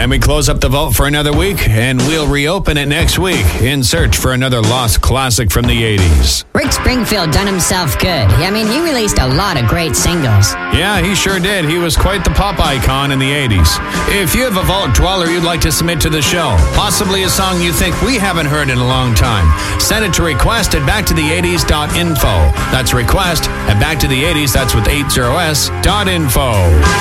And we close up the vault for another week, and we'll reopen it next week in search for another lost classic from the 80s. Rick Springfield done himself good. I mean, he released a lot of great singles. Yeah, he sure did. He was quite the pop icon in the 80s. If you have a vault dweller you'd like to submit to the show, possibly a song you think we haven't heard in a long time, send it to request at backtothe80s.info. That's request at backtothe80s, that's with 80s.info.